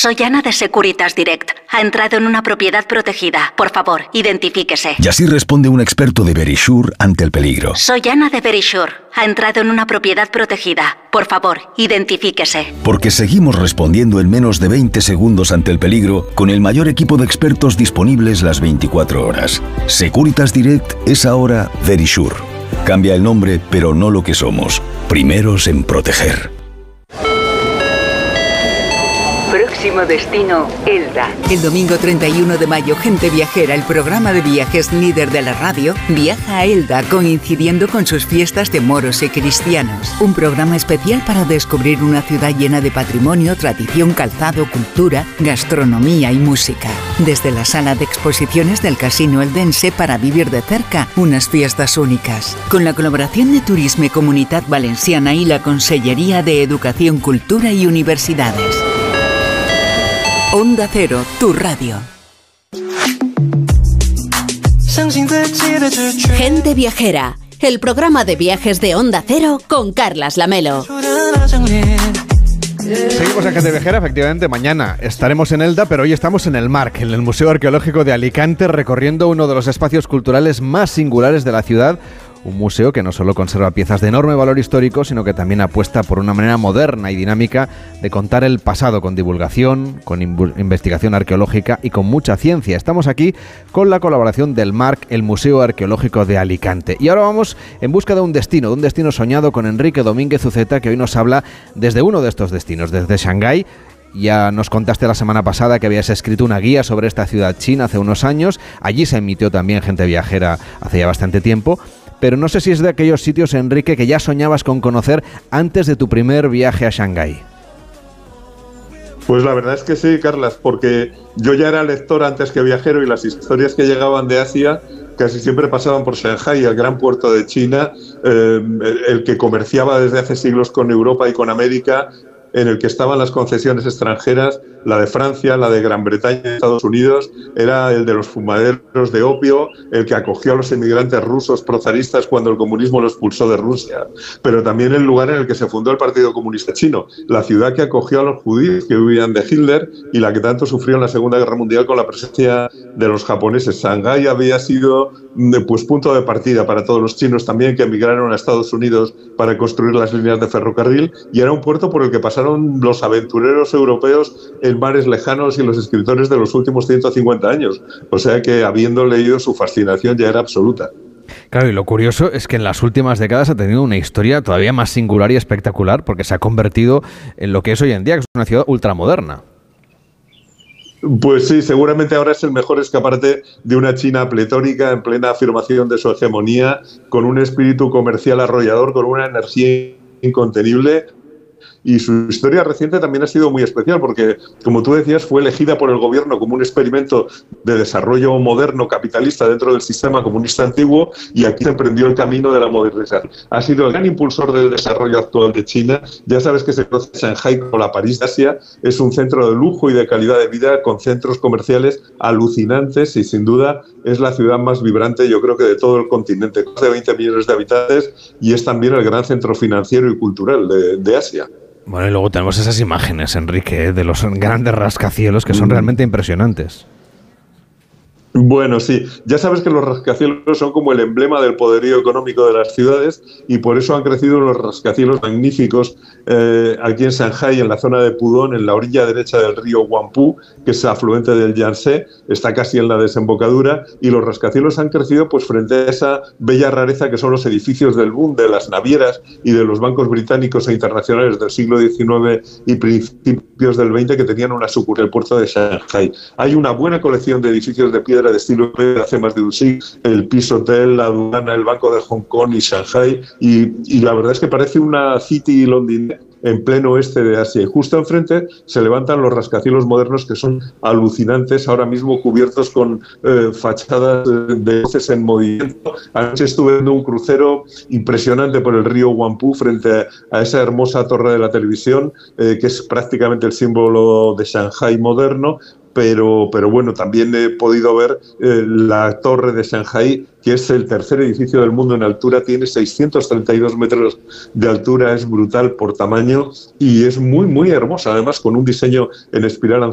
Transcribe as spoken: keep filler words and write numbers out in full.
Soy Ana de Securitas Direct. Ha entrado en una propiedad protegida. Por favor, identifíquese. Y así responde un experto de Verisure ante el peligro. Soy Ana de Verisure. Ha entrado en una propiedad protegida. Por favor, identifíquese. Porque seguimos respondiendo en menos de veinte segundos ante el peligro con el mayor equipo de expertos disponibles las veinticuatro horas. Securitas Direct es ahora Verisure. Cambia el nombre, pero no lo que somos. Primeros en proteger. Próximo destino, Elda. El domingo treinta y uno de mayo, Gente Viajera, el programa de viajes líder de la radio, viaja a Elda coincidiendo con sus fiestas de moros y cristianos. Un programa especial para descubrir una ciudad llena de patrimonio, tradición, calzado, cultura, gastronomía y música. Desde la sala de exposiciones del Casino Eldense para vivir de cerca unas fiestas únicas. Con la colaboración de Turisme y Comunitat Valenciana y la Consellería de Educación, Cultura y Universidades. Onda Cero, tu radio. Gente Viajera, el programa de viajes de Onda Cero con Carlas Lamelo. Seguimos en Gente Viajera, efectivamente, mañana estaremos en Elda, pero hoy estamos en el Marc, en el Museo Arqueológico de Alicante, recorriendo uno de los espacios culturales más singulares de la ciudad. Un museo que no solo conserva piezas de enorme valor histórico, sino que también apuesta por una manera moderna y dinámica de contar el pasado con divulgación, con investigación arqueológica y con mucha ciencia. Estamos aquí con la colaboración del Marc, el Museo Arqueológico de Alicante. Y ahora vamos en busca de un destino, de un destino soñado con Enrique Domínguez Uceta, que hoy nos habla desde uno de estos destinos, desde Shanghái. Ya nos contaste la semana pasada que habías escrito una guía sobre esta ciudad china hace unos años. Allí se emitió también Gente Viajera hace ya bastante tiempo. Pero no sé si es de aquellos sitios, Enrique, que ya soñabas con conocer antes de tu primer viaje a Shanghái. Pues la verdad es que sí, Carlas, porque yo ya era lector antes que viajero y las historias que llegaban de Asia casi siempre pasaban por Shanghái, el gran puerto de China, eh, el que comerciaba desde hace siglos con Europa y con América, en el que estaban las concesiones extranjeras, la de Francia, la de Gran Bretaña y Estados Unidos, era el de los fumaderos de opio, el que acogió a los inmigrantes rusos prozaristas cuando el comunismo los expulsó de Rusia, pero también el lugar en el que se fundó el Partido Comunista Chino, la ciudad que acogió a los judíos que huían de Hitler y la que tanto sufrió en la Segunda Guerra Mundial con la presencia de los japoneses. Shanghái había sido pues punto de partida para todos los chinos también que emigraron a Estados Unidos para construir las líneas de ferrocarril, y era un puerto por el que pasaron los aventureros europeos en mares lejanos y los escritores de los últimos ciento cincuenta años. O sea que, habiendo leído, su fascinación ya era absoluta. Claro, y lo curioso es que en las últimas décadas ha tenido una historia todavía más singular y espectacular, porque se ha convertido en lo que es hoy en día, que es una ciudad ultramoderna. Pues sí, seguramente ahora es el mejor escaparate de una China pletórica en plena afirmación de su hegemonía, con un espíritu comercial arrollador, con una energía incontenible. Y su historia reciente también ha sido muy especial porque, como tú decías, fue elegida por el gobierno como un experimento de desarrollo moderno capitalista dentro del sistema comunista antiguo, y aquí se emprendió el camino de la modernización. Ha sido el gran impulsor del desarrollo actual de China. Ya sabes que se conoce Shanghái como la París de Asia. Es un centro de lujo y de calidad de vida con centros comerciales alucinantes y, sin duda, es la ciudad más vibrante, yo creo que de todo el continente, más de veinte millones de habitantes, y es también el gran centro financiero y cultural de, de Asia. Bueno, y luego tenemos esas imágenes, Enrique, de los grandes rascacielos que son realmente impresionantes. Bueno, sí. Ya sabes que los rascacielos son como el emblema del poderío económico de las ciudades, y por eso han crecido los rascacielos magníficos eh, aquí en Shanghái, en la zona de Pudong, en la orilla derecha del río Huangpu, que es afluente del Yangtze, está casi en la desembocadura, y los rascacielos han crecido pues frente a esa bella rareza que son los edificios del boom de las navieras y de los bancos británicos e internacionales del siglo diecinueve y principios del veinte, que tenían una sucursal en el puerto de Shanghái. Hay una buena colección de edificios de piedra de estilo de hace más de un siglo, el Peace Hotel, la aduana, el Banco de Hong Kong y Shanghái, y, y la verdad es que parece una city londinense en pleno oeste de Asia, y justo enfrente se levantan los rascacielos modernos que son alucinantes, ahora mismo cubiertos con eh, fachadas de luces en movimiento. Anoche estuve viendo un crucero impresionante por el río Huangpu frente a esa hermosa torre de la televisión, eh, que es prácticamente el símbolo de Shanghái moderno. Pero, pero bueno, también he podido ver eh, la torre de Shanghái, que es el tercer edificio del mundo en altura, tiene seiscientos treinta y dos metros de altura, es brutal por tamaño y es muy, muy hermosa, además con un diseño en espiral